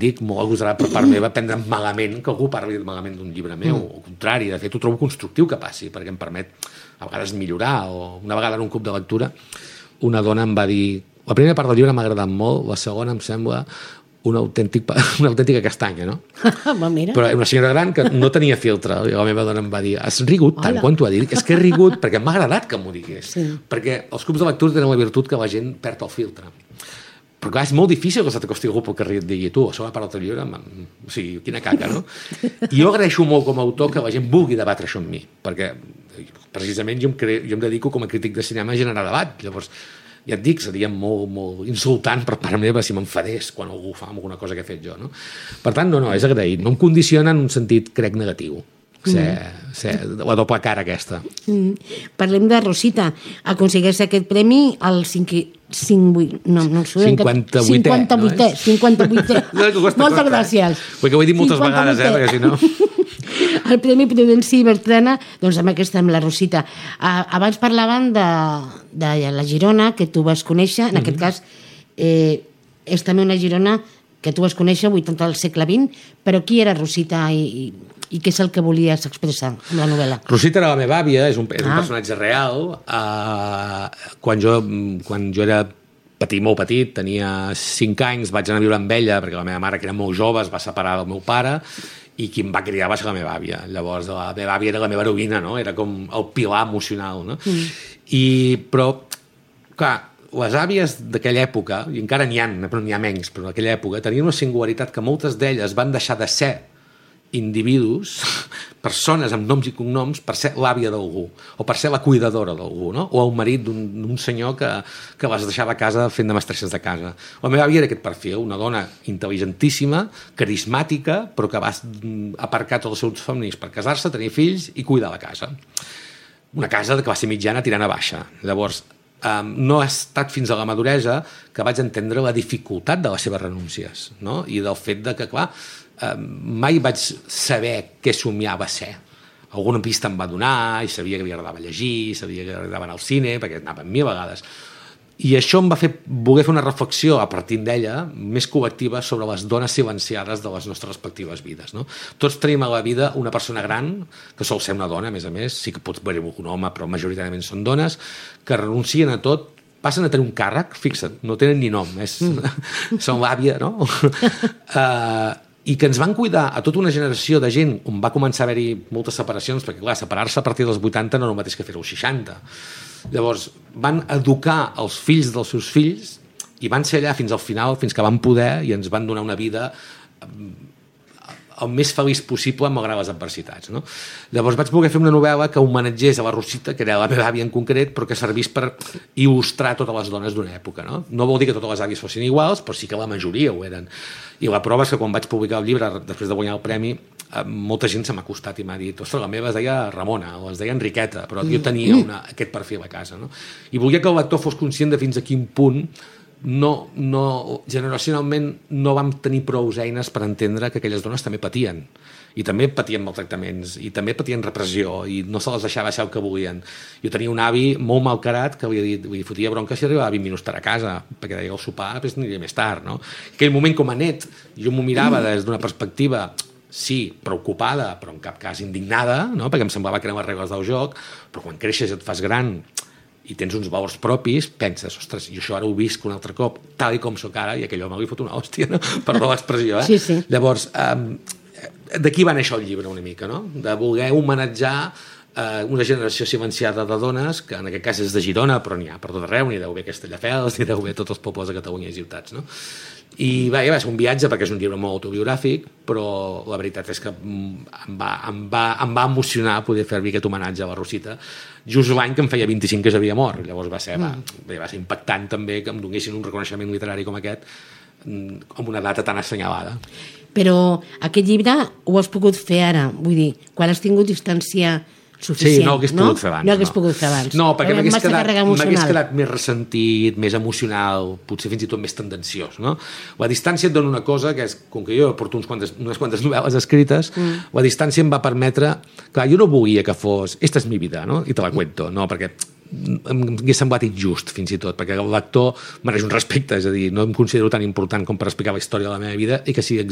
dic, molt agosarà per part meva prendre malament que algú parli malament d'un llibre meu, al contrari, de fet ho trobo constructiu que passi, perquè em permet a vegades millorar, o una vegada en un club de lectura una dona em va dir, la primera part del llibre m'ha agradat molt, la segona em sembla una autèntica castanya, no? Mira. Però una senyora gran que no tenia filtre, i la meva dona em va dir, has rigut tant quan t'ho ha dit? És que he rigut perquè m'ha agradat que m'ho digués, perquè els clubs de lectura tenen la virtut que la gent perd el filtre. Però clar, és molt difícil que se t'acosti algú pel carrer i et digui, tu, a segona part del teu llibre, o sigui, quina caca, no? I jo agraeixo molt com a autor que la gent vulgui debatre això amb mi, perquè precisament jo em dedico com a crític de cinema a generar debat. Llavors, ja et dic, seria molt insultant per part meva si m'enfadés quan algú fa alguna cosa que he fet jo, no? Per tant, no, és agraït. No em condiciona en un sentit, crec, negatiu. La doble cara aquesta. Parlem de Rosita. Aconsegueix aquest premi al 58è. Moltes gràcies. Perquè ho he dit moltes vegades, perquè si no... El Premi Prudència i Bertrana, doncs amb aquesta, amb la Rosita. Abans parlaven de la Girona, que tu vas conèixer, en aquest cas és també una Girona que tu vas conèixer, 80 del segle XX, però qui era Rosita i què és el que volies expressar amb la novel·la? Rosita era la meva àvia, és un personatge real. Quan jo era molt petit, tenia 5 anys, vaig anar a viure amb ella, perquè la meva mare, que era molt jove, es va separar del meu pare, i qui em va criar va ser la meva àvia. Llavors, la meva àvia era la meva heroïna, no? Era com el pilar emocional, no? Però, clar, les àvies d'aquella època, i encara n'hi ha, però n'hi ha menys, però en aquella època, tenien una singularitat que moltes d'elles van deixar de ser individus, persones amb noms i cognoms, per ser l'àvia d'algú, o per ser la cuidadora d'algú, no? O el marit d'un senyor que les deixava a casa fent de mestresses de casa. La meva àvia era aquest perfil, una dona intel·ligentíssima, carismàtica, però que va aparcar tots els seus somnis per casar-se, tenir fills i cuidar la casa. Una casa de classe mitjana tirant a baixa. Llavors, no ha estat fins a la maduresa que vaig entendre la dificultat de les seves renúncies, no? I del fet de que, clar, mai vaig saber què somiava ser. Alguna pista em va donar i sabia que li agradava llegir, sabia que li agradava anar al cine, perquè anava amb mi a vegades. I això em va fer voler fer una reflexió a partir d'ella, més col·lectiva, sobre les dones silenciades de les nostres respectives vides, no? Tots tenim a la vida una persona gran, que sol ser una dona, a més, sí que pots veure un home, però majoritàriament són dones, que renuncien a tot, passen a tenir un càrrec, fixa't, no tenen ni nom, són l'àvia, no? I que ens van cuidar a tota una generació de gent on va començar a haver-hi moltes separacions, perquè clar, separar-se a partir dels 80 no és el mateix que fer-ho als 60. Llavors van educar els fills dels seus fills i van ser allà fins al final, fins que van poder, i ens van donar una vida el més feliç possible malgrat les adversitats, no? Llavors vaig voler fer una novel·la que homenatgés a la Rosita, que era la meva àvia en concret, però que servís per il·lustrar totes les dones d'una època, no? No vol dir que totes les àvies fossin iguals, però sí que la majoria ho eren. I la prova és que quan vaig publicar el llibre, després de guanyar el premi, molta gent se m'ha acostat i m'ha dit, ostres, la meva es deia Ramona, o es deia Enriqueta, però jo tenia aquest perfil a casa, no? I volia que el lector fos conscient de fins a quin punt generacionalment no vam tenir prou eines per entendre que aquelles dones també patien, i també patien maltractaments, i també patien repressió, i no se les deixava ser el que volien. Jo tenia un avi molt malcarat que li fotia bronca si arribava 20 minuts tard a casa, perquè deia el sopar després aniria més tard, no? En aquell moment, com a net, jo m'ho mirava des d'una perspectiva, sí, preocupada, però en cap cas indignada, no? Perquè em semblava que eren les regles del joc, però quan creixes i et fas gran i tens uns valors propis, penses, ostres, jo això ara ho visc un altre cop, tal com sóc ara, i aquell home li fot una hòstia, no? Perdó l'expressió, Sí, sí. Llavors, d'aquí va néixer el llibre una mica, no? De voler homenatjar una generació silenciada de dones, que en aquest cas és de Girona, però n'hi ha per tot arreu, n'hi deu haver a Castelldefels, n'hi deu haver tots els pobles de Catalunya i ciutats, no? I va ser un viatge perquè és un llibre molt autobiogràfic, però la veritat és que em va emocionar poder fer-li aquest homenatge a la Rosita just l'any que em feia 25 que ja havia mort. Llavors va ser impactant també que em donessin un reconeixement literari com aquest amb una data tan assenyalada. Però aquest llibre ho has pogut fer ara, vull dir, quan has tingut distància suficient. Sí, no ho hagués pogut fer abans. No hagués pogut fer abans. No, perquè m'hagués quedat més ressentit, més emocional, potser fins i tot més tendenciós, no? La distància et dona una cosa, que és, com que jo porto unes quantes novel·les escrites, la distància em va permetre... Clar, jo no volia que fos... Esta és mi vida, no? I te la cuento, no? Perquè em hauria semblat injust, fins i tot, perquè el lector mereix un respecte, és a dir, no em considero tan important com per explicar la història de la meva vida, i que si